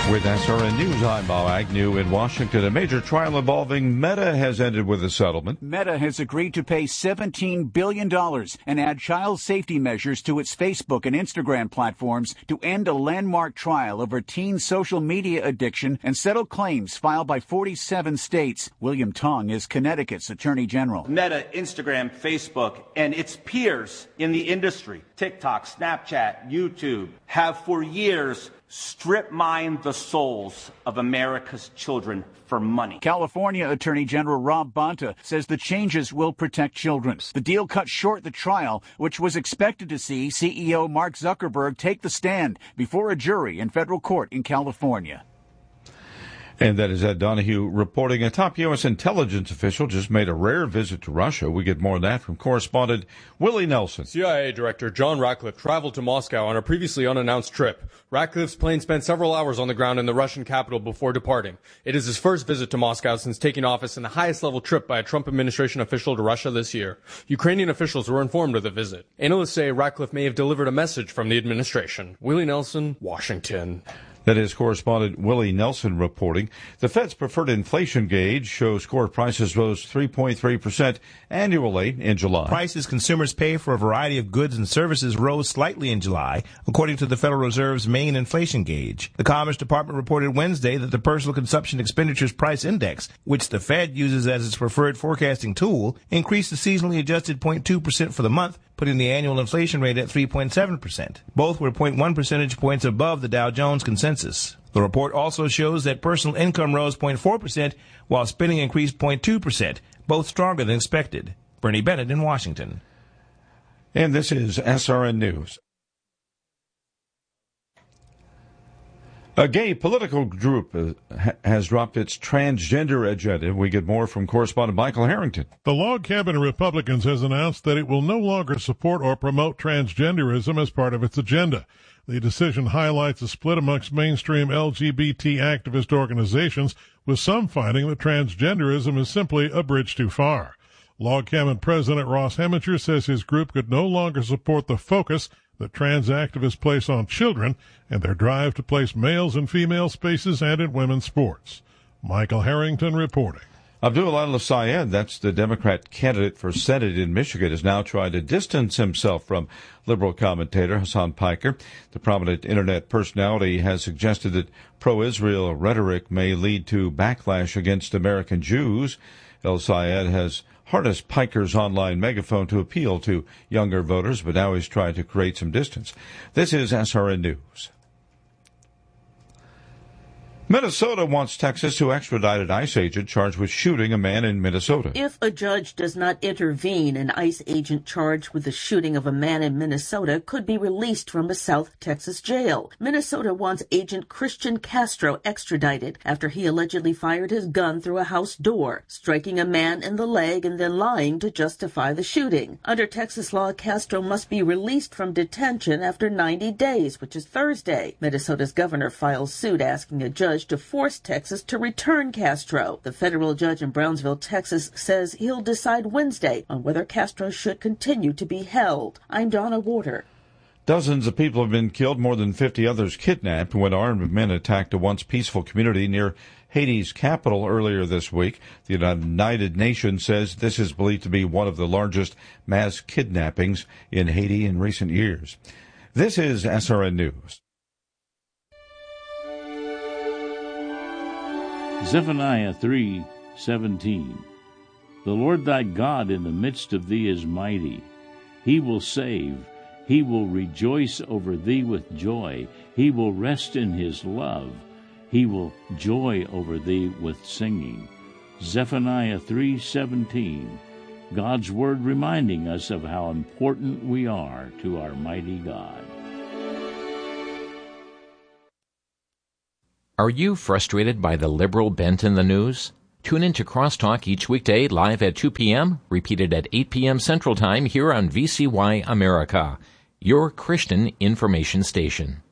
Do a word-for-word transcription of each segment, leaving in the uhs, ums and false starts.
With S R N News, I'm Bob Agnew in Washington. A major trial involving Meta has ended with a settlement. Meta has agreed to pay seventeen billion dollars and add child safety measures to its Facebook and Instagram platforms to end a landmark trial over teen social media addiction and settle claims filed by forty-seven states. William Tong is Connecticut's Attorney General. Meta, Instagram, Facebook, and its peers in the industry, TikTok, Snapchat, YouTube, have for years strip mined the souls of America's children for money. California Attorney General Rob Bonta says the changes will protect children. The deal cut short the trial, which was expected to see C E O Mark Zuckerberg take the stand before a jury in federal court in California. And that is Ed Donahue reporting. A top U S intelligence official just made a rare visit to Russia. We get more of that from correspondent Willie Nelson. C I A Director John Ratcliffe traveled to Moscow on a previously unannounced trip. Ratcliffe's plane spent several hours on the ground in the Russian capital before departing. It is his first visit to Moscow since taking office and the highest level trip by a Trump administration official to Russia this year. Ukrainian officials were informed of the visit. Analysts say Ratcliffe may have delivered a message from the administration. Willie Nelson, Washington. That is correspondent Willie Nelson reporting. The Fed's preferred inflation gauge shows core prices rose three point three percent annually in July. Prices consumers pay for a variety of goods and services rose slightly in July, according to the Federal Reserve's main inflation gauge. The Commerce Department reported Wednesday that the Personal Consumption Expenditures Price Index, which the Fed uses as its preferred forecasting tool, increased the seasonally adjusted zero point two percent for the month, putting the annual inflation rate at three point seven percent. Both were zero point one percentage points above the Dow Jones consensus. The report also shows that personal income rose zero point four percent, while spending increased zero point two percent, both stronger than expected. Bernie Bennett in Washington. And this is S R N News. A gay political group uh, has dropped its transgender agenda. We get more from correspondent Michael Harrington. The Log Cabin of Republicans has announced that it will no longer support or promote transgenderism as part of its agenda. The decision highlights a split amongst mainstream L G B T activist organizations, with some finding that transgenderism is simply a bridge too far. Log Cabin President Ross Heminger says his group could no longer support the focus that trans activists place on children and their drive to place males in female spaces and in women's sports. Michael Harrington reporting. Abdul al-Sayed, that's the Democrat candidate for Senate in Michigan, has now tried to distance himself from liberal commentator Hassan Piker. The prominent internet personality has suggested that pro-Israel rhetoric may lead to backlash against American Jews. El-Sayed has harnessed Piker's online megaphone to appeal to younger voters, but now he's trying to create some distance. This is S R N News. Minnesota wants Texas to extradite an ICE agent charged with shooting a man in Minnesota. If a judge does not intervene, an ICE agent charged with the shooting of a man in Minnesota could be released from a South Texas jail. Minnesota wants Agent Christian Castro extradited after he allegedly fired his gun through a house door, striking a man in the leg and then lying to justify the shooting. Under Texas law, Castro must be released from detention after ninety days, which is Thursday. Minnesota's governor files suit asking a judge to force Texas to return Castro. The federal judge in Brownsville, Texas, says he'll decide Wednesday on whether Castro should continue to be held. I'm Donna Warder. Dozens of people have been killed, more than fifty others kidnapped when armed men attacked a once peaceful community near Haiti's capital earlier this week. The United Nations says this is believed to be one of the largest mass kidnappings in Haiti in recent years. This is S R N News. Zephaniah three seventeen. The Lord thy God in the midst of thee is mighty. He will save. He will rejoice over thee with joy. He will rest in his love. He will joy over thee with singing. Zephaniah three seventeen. God's word reminding us of how important we are to our mighty God. Are you frustrated by the liberal bent in the news? Tune in to Crosstalk each weekday live at two p.m., repeated at eight p.m. Central Time here on V C Y America, your Christian information station.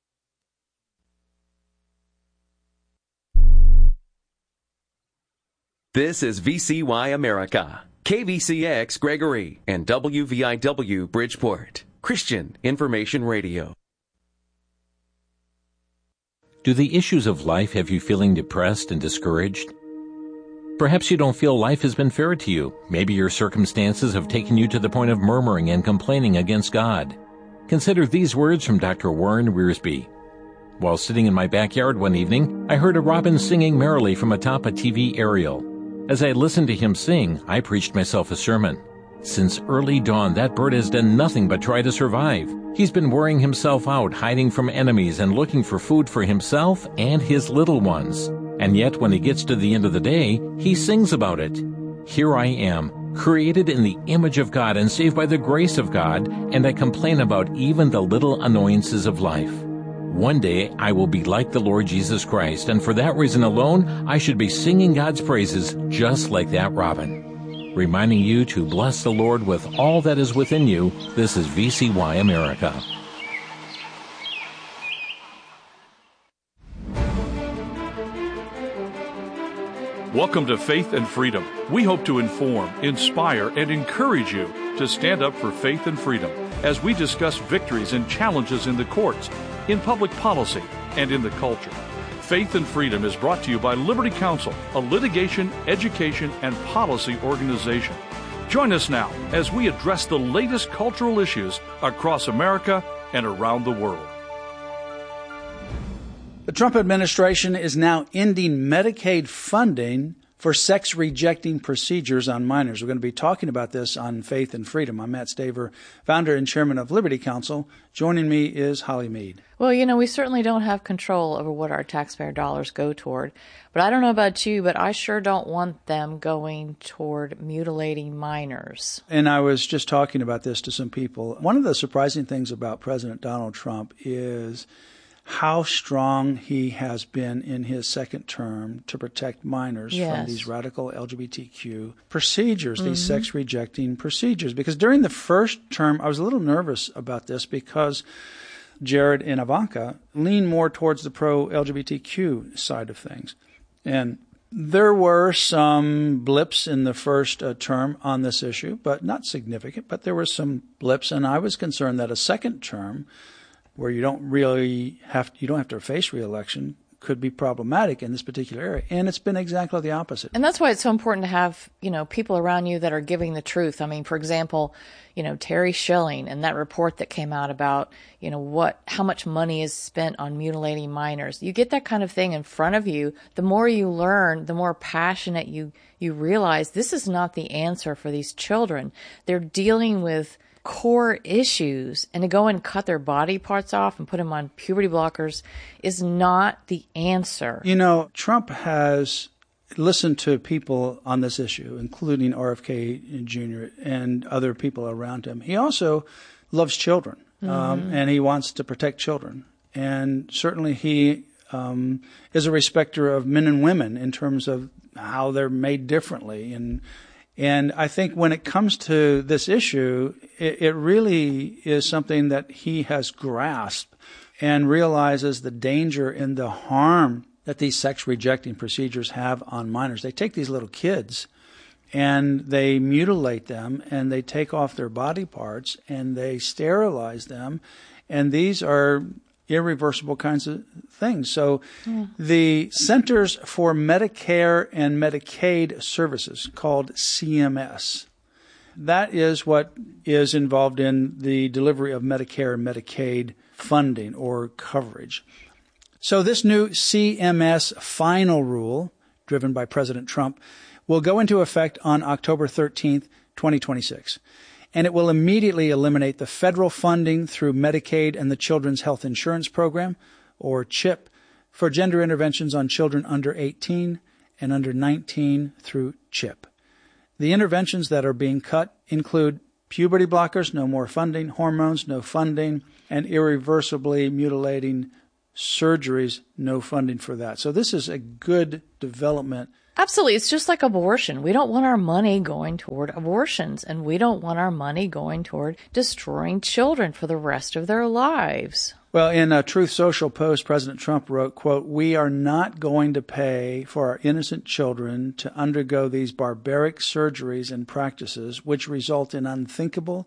This is V C Y America, K V C X Gregory, and W V I W Bridgeport, Christian Information Radio. Do the issues of life have you feeling depressed and discouraged? Perhaps you don't feel life has been fair to you. Maybe your circumstances have taken you to the point of murmuring and complaining against God. Consider these words from Doctor Warren Wiersbe. While sitting in my backyard one evening, I heard a robin singing merrily from atop a T V aerial. As I listened to him sing, I preached myself a sermon. Since early dawn, that bird has done nothing but try to survive. He's been wearing himself out, hiding from enemies and looking for food for himself and his little ones. And yet, when he gets to the end of the day, he sings about it. Here I am, created in the image of God and saved by the grace of God, and I complain about even the little annoyances of life. One day, I will be like the Lord Jesus Christ, and for that reason alone, I should be singing God's praises just like that robin. Reminding you to bless the Lord with all that is within you, this is V C Y America. Welcome to Faith and Freedom. We hope to inform, inspire, and encourage you to stand up for faith and freedom as we discuss victories and challenges in the courts, in public policy, and in the culture. Faith and Freedom is brought to you by Liberty Counsel, a litigation, education, and policy organization. Join us now as we address the latest cultural issues across America and around the world. The Trump administration is now ending Medicaid funding for sex-rejecting procedures on minors. We're going to be talking about this on Faith and Freedom. I'm Matt Staver, founder and chairman of Liberty Counsel. Joining me is Holly Mead. Well, you know, we certainly don't have control over what our taxpayer dollars go toward. But I don't know about you, but I sure don't want them going toward mutilating minors. And I was just talking about this to some people. One of the surprising things about President Donald Trump is how strong he has been in his second term to protect minors yes. from these radical L G B T Q procedures, mm-hmm. these sex-rejecting procedures. Because during the first term, I was a little nervous about this because Jared and Ivanka lean more towards the pro-L G B T Q side of things. And there were some blips in the first uh, term on this issue, but not significant. But there were some blips, and I was concerned that a second term where you don't really have you don't have to face re-election could be problematic in this particular area. And it's been exactly the opposite. And that's why it's so important to have, you know, people around you that are giving the truth. I mean, for example, you know, Terry Schilling and that report that came out about, you know, what, how much money is spent on mutilating minors. You get that kind of thing in front of you. The more you learn, the more passionate you, you realize this is not the answer for these children. They're dealing with core issues, and to go and cut their body parts off and put them on puberty blockers is not the answer. You know, Trump has listened to people on this issue, including R F K Junior and other people around him. He also loves children, mm-hmm. um, and he wants to protect children. And certainly he um, is a respecter of men and women in terms of how they're made differently. And And I think when it comes to this issue, it, it really is something that he has grasped and realizes the danger and the harm that these sex-rejecting procedures have on minors. They take these little kids and they mutilate them and they take off their body parts and they sterilize them. And these are irreversible kinds of things. So yeah. the Centers for Medicare and Medicaid Services, called C M S, that is what is involved in the delivery of Medicare and Medicaid funding or coverage. So this new C M S final rule, driven by President Trump, will go into effect on October thirteenth, twenty twenty-six. And it will immediately eliminate the federal funding through Medicaid and the Children's Health Insurance Program, or CHIP, for gender interventions on children under eighteen and under nineteen through CHIP. The interventions that are being cut include puberty blockers, no more funding, hormones, no funding, and irreversibly mutilating surgeries, no funding for that. So this is a good development. Absolutely. It's just like abortion. We don't want our money going toward abortions, and we don't want our money going toward destroying children for the rest of their lives. Well, in a Truth Social post, President Trump wrote, quote, "We are not going to pay for our innocent children to undergo these barbaric surgeries and practices which result in unthinkable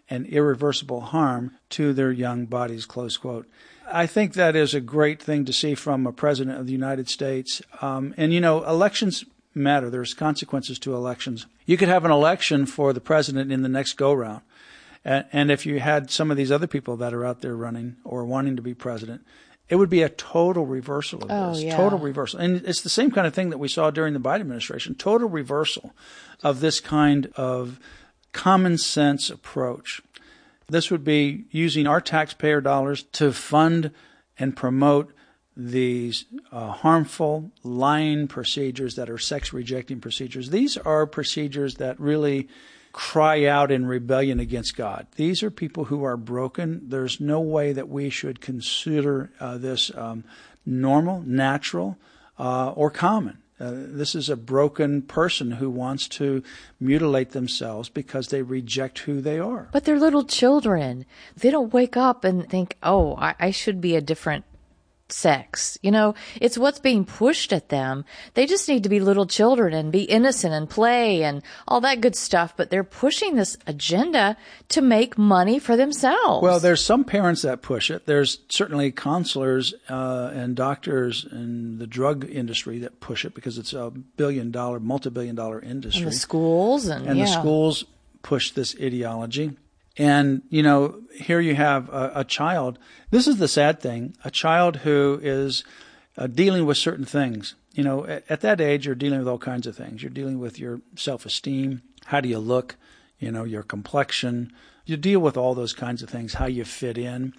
and irreversible harm to their young bodies, close quote. I think that is a great thing to see from a president of the United States. Um, and, you know, elections matter. There's consequences to elections. You could have an election for the president in the next go-round. And, and if you had some of these other people that are out there running or wanting to be president, it would be a total reversal of oh, this. Yeah. Total reversal. And it's the same kind of thing that we saw during the Biden administration. Total reversal of this kind of common sense approach. This would be using our taxpayer dollars to fund and promote these uh, harmful, lying procedures that are sex-rejecting procedures. These are procedures that really cry out in rebellion against God. These are people who are broken. There's no way that we should consider uh, this um, normal, natural, uh, or common. Uh, this is a broken person who wants to mutilate themselves because they reject who they are. But they're little children. They don't wake up and think, oh, I, I should be a different sex. You know, it's what's being pushed at them. They just need to be little children and be innocent and play and all that good stuff. But they're pushing this agenda to make money for themselves. Well, there's some parents that push it. There's certainly counselors uh, and doctors in the drug industry that push it because it's a billion dollar, multi-billion dollar industry. And the schools and, and yeah. the schools push this ideology. And, you know, here you have a, a child. This is the sad thing. A child who is uh, dealing with certain things. You know, at, at that age, you're dealing with all kinds of things. You're dealing with your self-esteem. How do you look? You know, your complexion. You deal with all those kinds of things, how you fit in.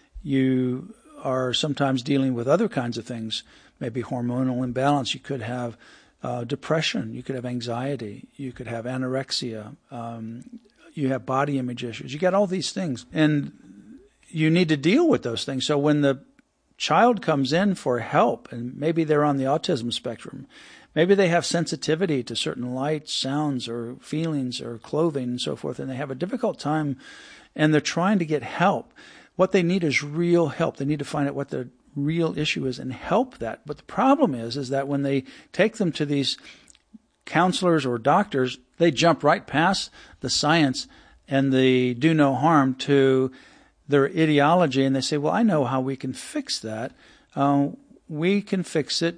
You are sometimes dealing with other kinds of things, maybe hormonal imbalance. You could have uh, depression. You could have anxiety. You could have anorexia. Um You have body image issues. You got all these things, and you need to deal with those things. So when the child comes in for help, and maybe they're on the autism spectrum, maybe they have sensitivity to certain lights, sounds, or feelings, or clothing, and so forth, and they have a difficult time, and they're trying to get help. What they need is real help. They need to find out what the real issue is and help that. But the problem is, is that when they take them to these counselors or doctors, they jump right past the science and the do no harm to their ideology, and they say, well, I know how we can fix that. Uh, we can fix it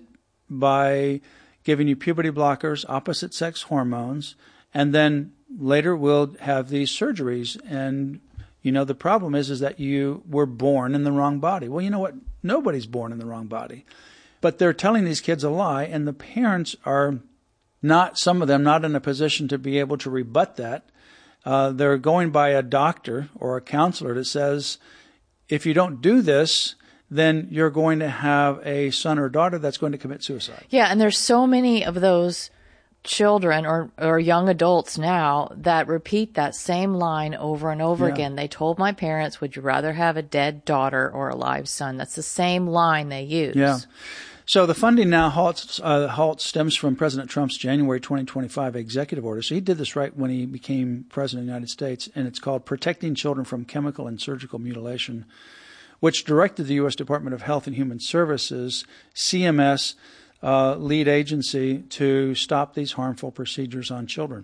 by giving you puberty blockers, opposite sex hormones, and then later we'll have these surgeries. And, you know, the problem is, is that you were born in the wrong body. Well, you know what? Nobody's born in the wrong body. But they're telling these kids a lie, and the parents are not, some of them, not in a position to be able to rebut that. Uh, they're going by a doctor or a counselor that says, if you don't do this, then you're going to have a son or daughter that's going to commit suicide. Yeah, and there's so many of those children or, or young adults now that repeat that same line over and over Yeah. again. They told my parents, would you rather have a dead daughter or a live son? That's the same line they use. Yeah. So the funding now halts, uh, halt stems from President Trump's January twenty twenty-five executive order. So he did this right when he became president of the United States, and it's called Protecting Children from Chemical and Surgical Mutilation, which directed the U S Department of Health and Human Services, C M S, uh, lead agency, to stop these harmful procedures on children.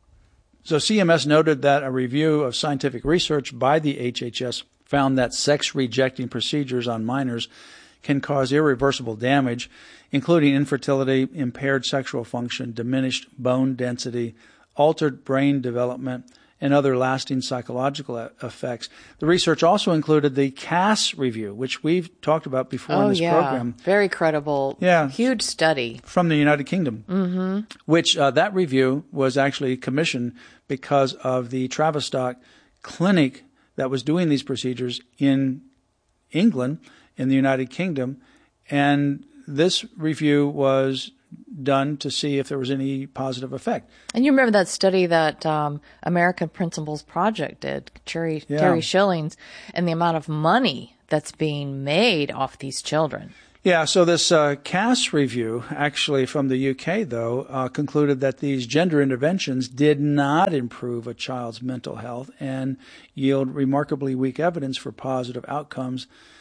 So C M S noted that a review of scientific research by the H H S found that sex-rejecting procedures on minors can cause irreversible damage, including infertility, impaired sexual function, diminished bone density, altered brain development, and other lasting psychological effects. The research also included the Cass review, which we've talked about before oh, in this yeah. program. Very credible. Yeah. Huge study. From the United Kingdom, mm-hmm. which uh, that review was actually commissioned because of the Tavistock clinic that was doing these procedures in England, in the United Kingdom, and this review was done to see if there was any positive effect. And you remember that study that um, American Principles Project did, Terry, Yeah. Terry Schillings, and the amount of money that's being made off these children. Yeah, so this uh, Cass review, actually from the U K, though, uh, concluded that these gender interventions did not improve a child's mental health and yield remarkably weak evidence for positive outcomes.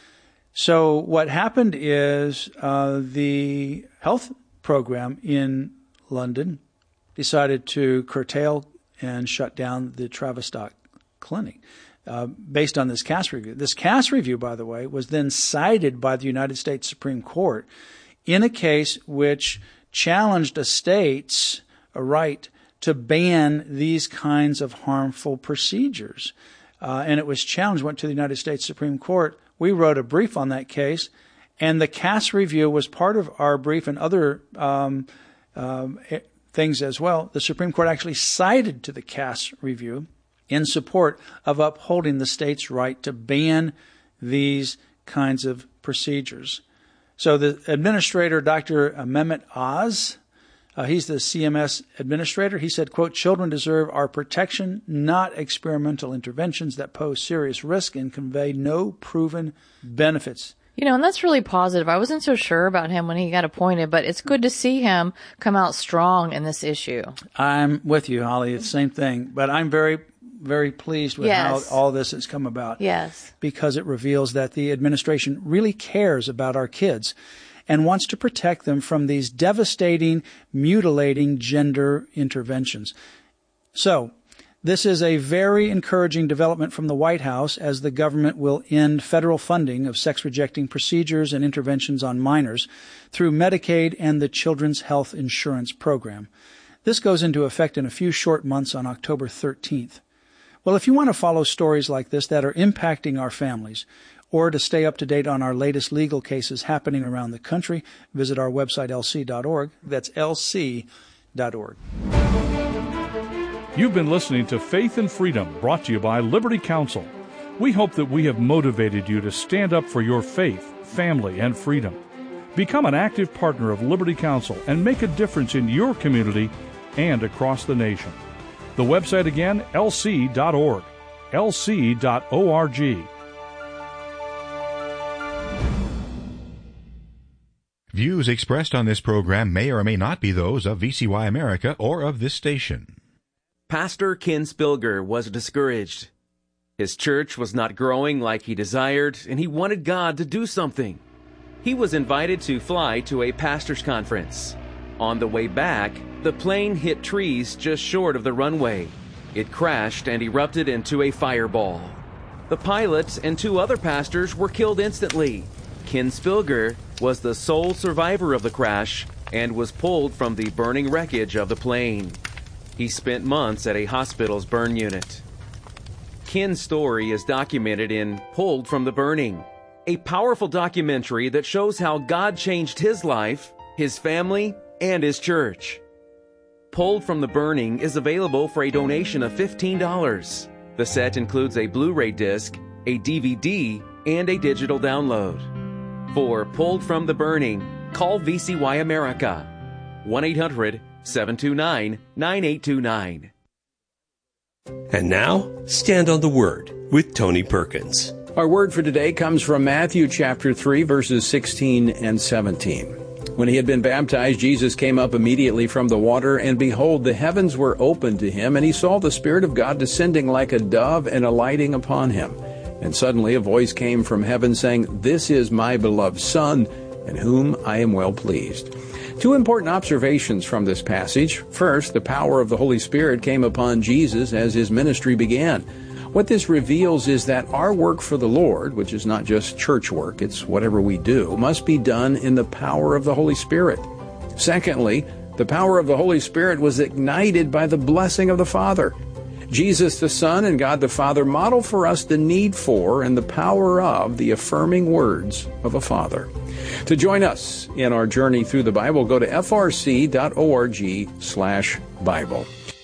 So what happened is uh, the health program in London decided to curtail and shut down the Tavistock clinic uh, based on this Cass review. This Cass review, by the way, was then cited by the United States Supreme Court in a case which challenged a state's a right to ban these kinds of harmful procedures. Uh, and it was challenged, went to the United States Supreme Court. We wrote a brief on that case, and the Cass review was part of our brief and other um, um, things as well. The Supreme Court actually cited to the Cass review in support of upholding the state's right to ban these kinds of procedures. So the administrator, Doctor Mehmet Oz, Uh, he's the C M S administrator. He said, quote, children deserve our protection, not experimental interventions that pose serious risk and convey no proven benefits. You know, and that's really positive. I wasn't so sure about him when he got appointed, but it's good to see him come out strong in this issue. I'm with you, Holly. It's the same thing. But I'm very, very pleased with yes. how all this has come about. Yes. Because it reveals that the administration really cares about our kids and wants to protect them from these devastating, mutilating gender interventions. So, this is a very encouraging development from the White House as the government will end federal funding of sex-rejecting procedures and interventions on minors through Medicaid and the Children's Health Insurance Program. This goes into effect in a few short months on October thirteenth. Well, if you want to follow stories like this that are impacting our families, or to stay up to date on our latest legal cases happening around the country, visit our website, L C dot org. That's L C dot org. You've been listening to Faith and Freedom, brought to you by Liberty Counsel. We hope that we have motivated you to stand up for your faith, family, and freedom. Become an active partner of Liberty Counsel and make a difference in your community and across the nation. The website again, L C dot org, L C dot org. Views expressed on this program may or may not be those of V C Y America or of this station. Pastor Ken Spilger was discouraged. His church was not growing like he desired, and he wanted God to do something. He was invited to fly to a pastor's conference. On the way back, the plane hit trees just short of the runway. It crashed and erupted into a fireball. The pilot and two other pastors were killed instantly. Ken Spilger was the sole survivor of the crash and was pulled from the burning wreckage of the plane. He spent months at a hospital's burn unit. Ken's story is documented in Pulled from the Burning, a powerful documentary that shows how God changed his life, his family, and his church. Pulled from the Burning is available for a donation of fifteen dollars. The set includes a Blu-ray disc, a D V D, and a digital download. For Pulled from the Burning, call V C Y America, one eight hundred, seven two nine, nine eight two nine. And now, Stand on the Word with Tony Perkins. Our word for today comes from Matthew chapter three, verses sixteen and seventeen. When he had been baptized, Jesus came up immediately from the water, and behold, the heavens were opened to him, and he saw the Spirit of God descending like a dove and alighting upon him. And suddenly a voice came from heaven saying, "This is my beloved Son, in whom I am well pleased." Two important observations from this passage. First, the power of the Holy Spirit came upon Jesus as his ministry began. What this reveals is that our work for the Lord, which is not just church work, it's whatever we do, must be done in the power of the Holy Spirit. Secondly, the power of the Holy Spirit was ignited by the blessing of the Father. Jesus the Son and God the Father model for us the need for and the power of the affirming words of a Father. To join us in our journey through the Bible, go to f r c dot org slash Bible.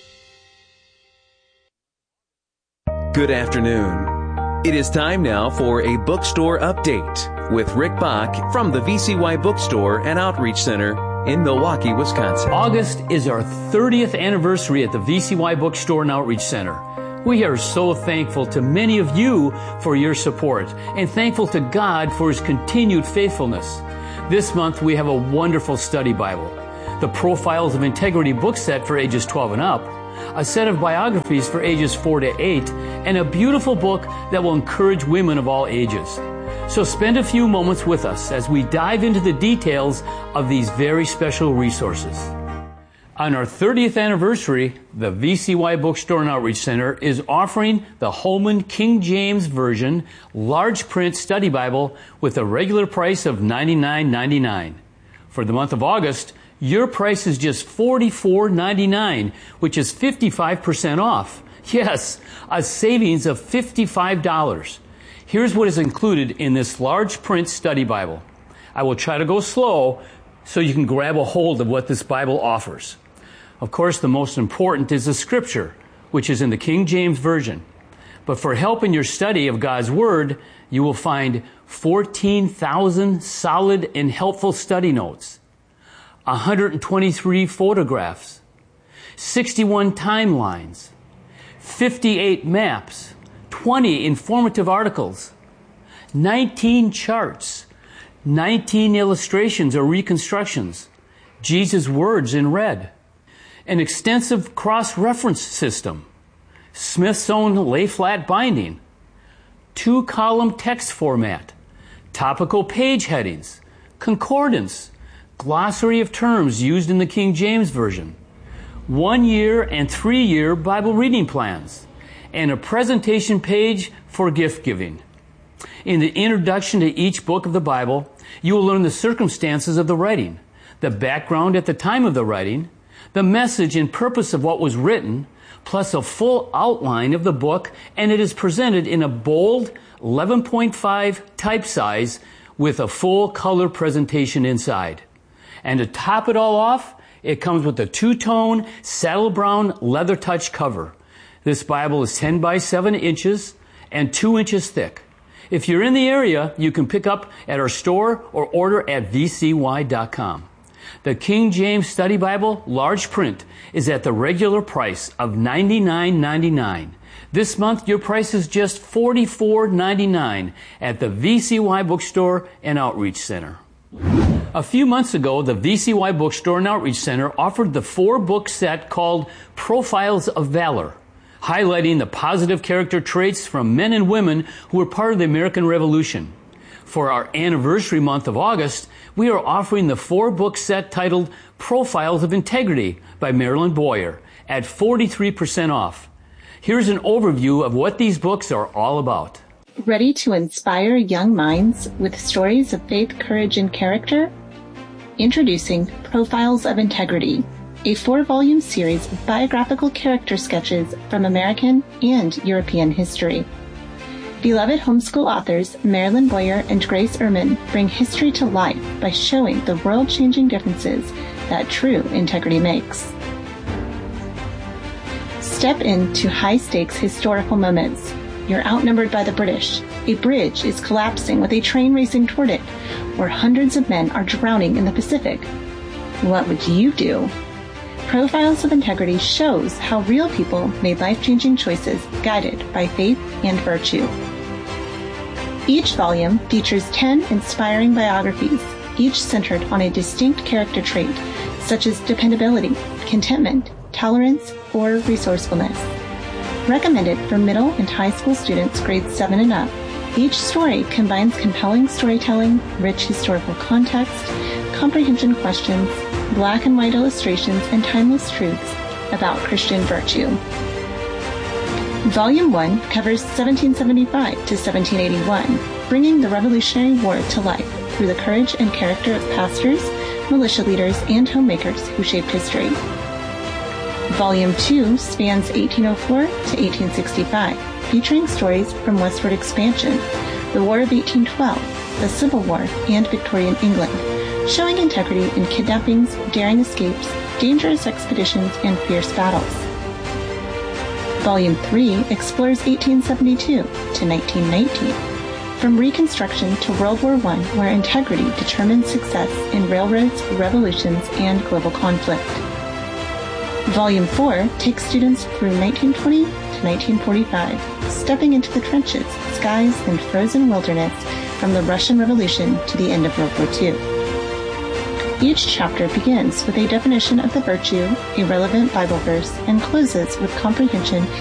Good afternoon. It is time now for a bookstore update with Rick Bach from the V C Y Bookstore and Outreach Center in Milwaukee, Wisconsin. August is our thirtieth anniversary at the V C Y Bookstore and Outreach Center. We are so thankful to many of you for your support and thankful to God for his continued faithfulness. This month we have a wonderful study Bible, the Profiles of Integrity book set for ages twelve and up, a set of biographies for ages four to eight, and a beautiful book that will encourage women of all ages. So spend a few moments with us as we dive into the details of these very special resources. On our thirtieth anniversary, the V C Y Bookstore and Outreach Center is offering the Holman King James Version large print study Bible with a regular price of ninety-nine ninety-nine. For the month of August, your price is just forty-four ninety-nine, which is fifty-five percent off. Yes, a savings of fifty-five dollars. Here's what is included in this large print study Bible. I will try to go slow so you can grab a hold of what this Bible offers. Of course, the most important is the Scripture, which is in the King James Version. But for help in your study of God's Word, you will find fourteen thousand solid and helpful study notes, one hundred twenty-three photographs, sixty-one timelines, fifty-eight maps, twenty informative articles, nineteen charts, nineteen illustrations or reconstructions, Jesus' words in red, an extensive cross-reference system, Smith's own lay-flat binding, two-column text format, topical page headings, concordance, glossary of terms used in the King James Version, one-year and three-year Bible reading plans, and a presentation page for gift giving. In the introduction to each book of the Bible, you will learn the circumstances of the writing, the background at the time of the writing, the message and purpose of what was written, plus a full outline of the book, and it is presented in a bold eleven point five type size with a full color presentation inside. And to top it all off, it comes with a two-tone saddle brown leather touch cover. This Bible is ten by seven inches and two inches thick. If you're in the area, you can pick up at our store or order at v c y dot com. The King James Study Bible, large print, is at the regular price of ninety-nine ninety-nine. This month, your price is just forty-four ninety-nine at the V C Y Bookstore and Outreach Center. A few months ago, the V C Y Bookstore and Outreach Center offered the four-book set called Profiles of Valor, highlighting the positive character traits from men and women who were part of the American Revolution. For our anniversary month of August, we are offering the four-book set titled Profiles of Integrity by Marilyn Boyer at forty-three percent off. Here's an overview of what these books are all about. Ready to inspire young minds with stories of faith, courage, and character? Introducing Profiles of Integrity, a four-volume series of biographical character sketches from American and European history. Beloved homeschool authors Marilyn Boyer and Grace Ehrman bring history to life by showing the world-changing differences that true integrity makes. Step into high-stakes historical moments. You're outnumbered by the British. A bridge is collapsing with a train racing toward it, or hundreds of men are drowning in the Pacific. What would you do? Profiles of Integrity shows how real people made life-changing choices guided by faith and virtue. Each volume features ten inspiring biographies, each centered on a distinct character trait, such as dependability, contentment, tolerance, or resourcefulness. Recommended for middle and high school students grades seven and up, each story combines compelling storytelling, rich historical context, comprehension questions, black and white illustrations, and timeless truths about Christian virtue. Volume one covers seventeen seventy-five to seventeen eighty-one, bringing the Revolutionary War to life through the courage and character of pastors, militia leaders, and homemakers who shaped history. Volume two spans eighteen oh four to eighteen sixty-five, featuring stories from westward expansion, the War of eighteen twelve, the Civil War, and Victorian England, showing integrity in kidnappings, daring escapes, dangerous expeditions, and fierce battles. Volume three explores eighteen seventy-two to nineteen nineteen, from Reconstruction to World War One, where integrity determined success in railroads, revolutions, and global conflict. Volume four takes students through nineteen twenty to nineteen forty-five, stepping into the trenches, skies, and frozen wilderness from the Russian Revolution to the end of World War Two. Each chapter begins with a definition of the virtue, a relevant Bible verse, and closes with comprehension